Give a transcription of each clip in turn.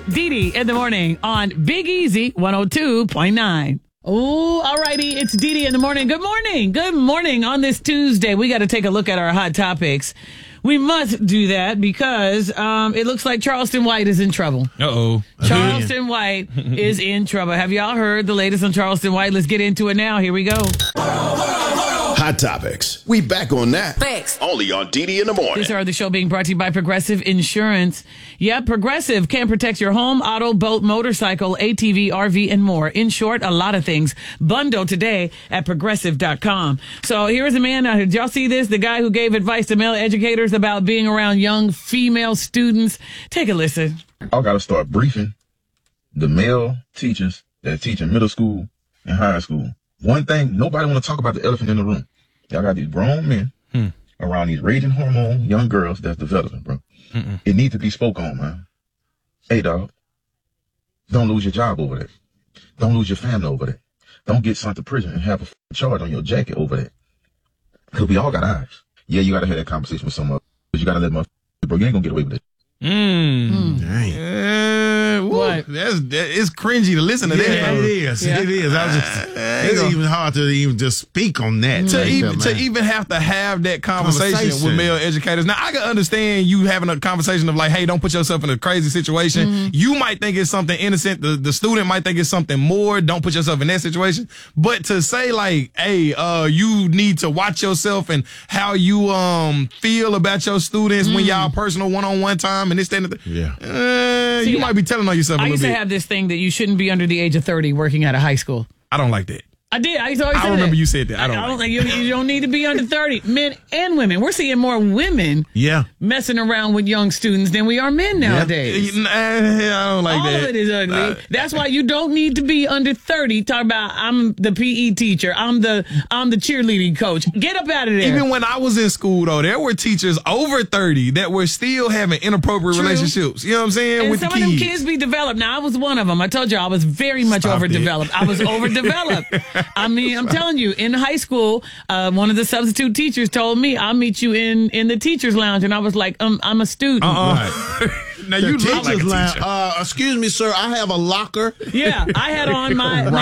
Dee Dee in the morning on Big Easy 102.9. Oh, all righty. It's Dee Dee in the morning. Good morning. Good morning on this Tuesday. We got to take a look at our hot topics. We must do that because it looks like Charleston White is in trouble. Uh-oh. Charleston White is in trouble. Have y'all heard the latest on Charleston White? Let's get into it now. Here we go. Hot Topics. We back on that. Thanks. Only on Dee Dee in the morning. This hour of the show being brought to you by Progressive Insurance. Yeah, Progressive can protect your home, auto, boat, motorcycle, ATV, RV, and more. In short, a lot of things. Bundle today at Progressive.com. So here's a man out here. Did y'all see this? The guy who gave advice to male educators about being around young female students. Take a listen. I got to start briefing the male teachers that teach in middle school and high school. One thing, nobody want to talk about the elephant in the room. Y'all got these grown men around these raging hormone young girls that's developing, bro. It needs to be spoke on, man. Hey, dog, don't lose your job over that. Don't lose your family over that. Don't get sent to prison and have a charge on your jacket over that. Because we all got eyes. Yeah, you got to have that conversation with someone. But you got to let bro, you ain't going to get away with it. What? It's cringy to listen to that. Yeah, it is. Yeah. It is. It's even hard to even just speak on that. To even have to have that conversation with male educators. Now, I can understand you having a conversation of like, hey, don't put yourself in a crazy situation. You might think it's something innocent. The student might think it's something more. Don't put yourself in that situation. But to say like, hey, you need to watch yourself and how you feel about your students when y'all personal one-on-one time and this, that, and that. You might be telling on yourself a I little used bit. to have this thing that you shouldn't be under the age of 30 working at a high school. I don't like that. I did. I used to always say I remember that. you said that. I don't like think you don't need to be under 30. Men and women. We're seeing more women messing around with young students than we are men nowadays. I don't like All that. of it is ugly. That's why you don't need to be under 30. Talk about I'm the PE teacher. I'm the cheerleading coach. Get up out of there. Even when I was in school, though, there were teachers over 30 that were still having inappropriate relationships. You know what I'm saying? And with some the of them kids. kids be developed. Now, I was one of them. I told you I was very much overdeveloped. I was overdeveloped. I mean, I'm telling you, in high school, one of the substitute teachers told me, I'll meet you in the teacher's lounge. And I was like, I'm a student. Now, you look like a teacher. Excuse me, sir. I have a locker. Yeah, I had on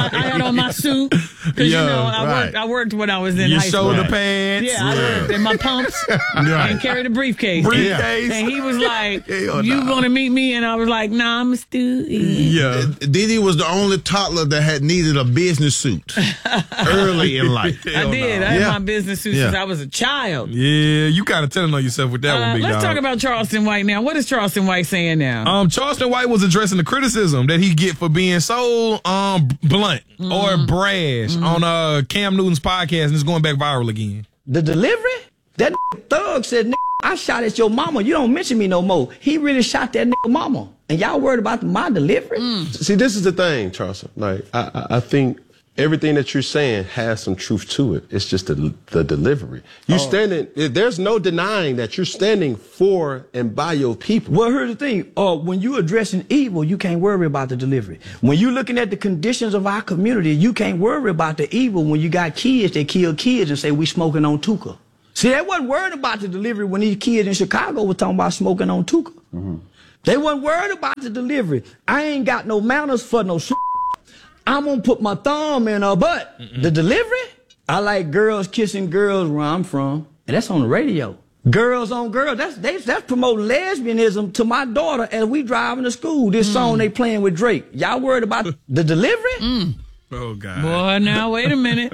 my suit because I worked when I was in high school. Your shoulder pads. Yeah, I worked in my pumps and carried a briefcase. And he was like, "You want to meet me?" And I was like, "Nah, I'm a student." Yeah, Dee Dee was the only toddler that had needed a business suit early in life. I did. I had my business suit since I was a child. Yeah, you kind of telling on yourself with that one, big Let's dog. talk about Charleston White now. What is Charleston White saying now? Charleston White was addressing the criticism that he get for being so blunt or brash on Cam Newton's podcast, and it's going back viral again. The delivery? That thug said, I shot at your mama. You don't mention me no more. He really shot that mama. And y'all worried about my delivery? See, this is the thing, Charleston. Like, I think everything that you're saying has some truth to it. It's just the delivery. There's no denying that you're standing for and by your people. Well, here's the thing. When you're addressing evil, you can't worry about the delivery. When you're looking at the conditions of our community, you can't worry about the evil when you got kids that kill kids and say we smoking on Tuka. See, they wasn't worried about the delivery when these kids in Chicago were talking about smoking on Tuka. They wasn't worried about the delivery. I ain't got no manners for no shit. I'm going to put my thumb in her butt. The delivery? I like girls kissing girls where I'm from. And that's on the radio. Girls on girls. That's promoting lesbianism to my daughter as we driving to school. This song they playing with Drake. Y'all worried about the delivery? Oh, God. Boy, now, wait a minute.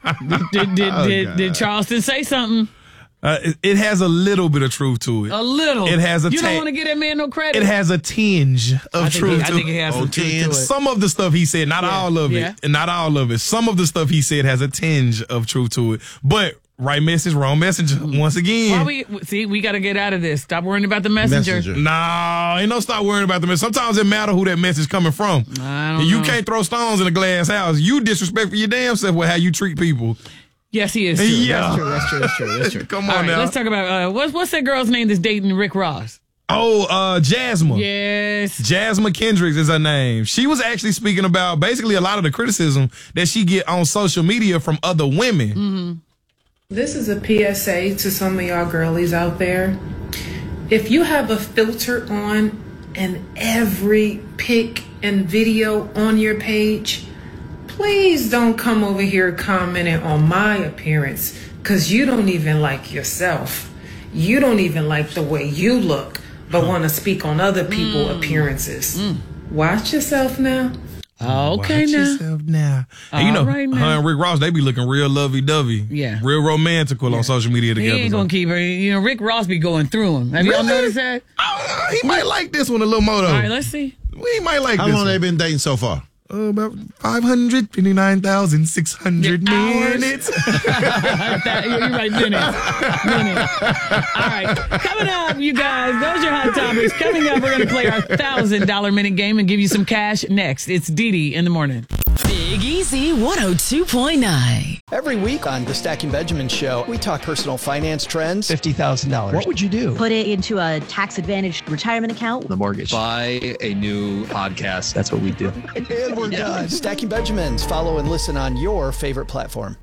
Did Charleston say something? It has a little bit of truth to it. A little. It has a You don't want to give that man no credit. It has a tinge of truth to it. I think it has some truth to it. Some of the stuff he said, not all of it, and not all of it. Some of the stuff he said has a tinge of truth to it. But right message, wrong messenger. Once again. We got to get out of this. Stop worrying about the messenger. Nah, ain't no stop worrying about the message. Sometimes it matter who that message coming from. You can't throw stones in a glass house. You disrespect for your damn self with how you treat people. Yes, he is true. Yeah. That's true. Come on now. Let's talk about what's that girl's name that's dating Rick Ross? Oh, Jasmine. Yes. Jasmine Kendricks is her name. She was actually speaking about basically a lot of the criticism that she get on social media from other women. This is a PSA to some of y'all girlies out there. If you have a filter on and every pic and video on your page, please don't come over here commenting on my appearance, because you don't even like yourself. You don't even like the way you look, but want to speak on other people's appearances. Watch yourself now. Okay, Watch now. yourself now. And you know, right, her and Rick Ross, they be looking real lovey-dovey. Yeah. Real romantical on social media He together. ain't gonna keep her. You know, Rick Ross be going through him. Have y'all Really? noticed that? He might like this one a little more, though. All right, let's see. He might like How this long one. they been dating so far? About 529,600 minutes. You're right, minutes. All right, coming up, you guys, those are hot topics. Coming up, we're going to play our $1,000 minute game and give you some cash next. It's Dee Dee in the morning. Big Easy 102.9. Every week on the Stacking Benjamin Show, we talk personal finance trends. $50,000. What would you do? Put it into a tax-advantaged retirement account. The mortgage. Buy a new podcast. That's what we do. And we're done. Stacking Benjamins. Follow and listen on your favorite platform.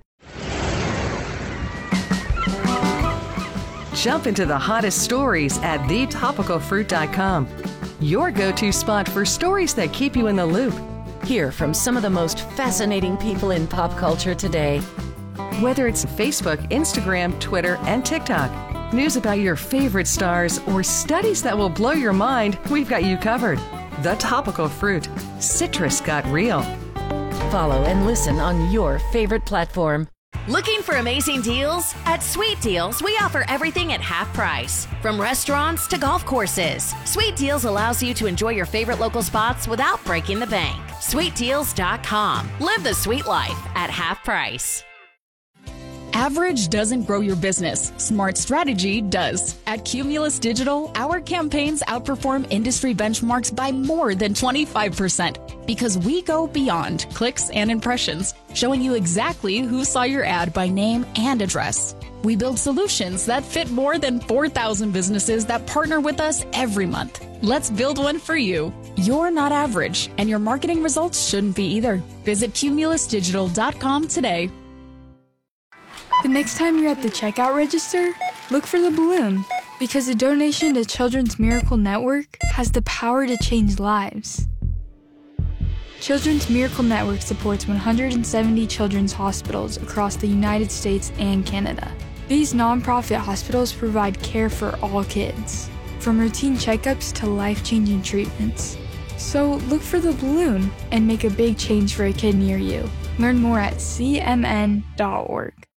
Jump into the hottest stories at thetopicalfruit.com. Your go-to spot for stories that keep you in the loop. Hear from some of the most fascinating people in pop culture today. Whether it's Facebook, Instagram, Twitter, and TikTok, news about your favorite stars, or studies that will blow your mind, we've got you covered. The Topical Fruit. Citrus got real. Follow and listen on your favorite platform. Looking for amazing deals? At Sweet Deals, we offer everything at half price. From restaurants to golf courses, Sweet Deals allows you to enjoy your favorite local spots without breaking the bank. SweetDeals.com. Live the sweet life at half price. Average doesn't grow your business. Smart strategy does. At Cumulus Digital, our campaigns outperform industry benchmarks by more than 25% because we go beyond clicks and impressions, showing you exactly who saw your ad by name and address. We build solutions that fit more than 4,000 businesses that partner with us every month. Let's build one for you. You're not average, and your marketing results shouldn't be either. Visit cumulusdigital.com today. The next time you're at the checkout register, look for the balloon, because a donation to Children's Miracle Network has the power to change lives. Children's Miracle Network supports 170 children's hospitals across the United States and Canada. These nonprofit hospitals provide care for all kids, from routine checkups to life-changing treatments. So look for the balloon and make a big change for a kid near you. Learn more at cmn.org.